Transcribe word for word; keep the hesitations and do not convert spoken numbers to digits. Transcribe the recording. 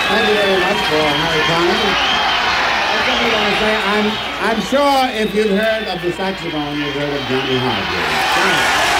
Thank you very much for Harry Connick. I simply want to say, I'm, I'm sure if you've heard of the saxophone, you've heard of Johnny Hargrave. Johnny.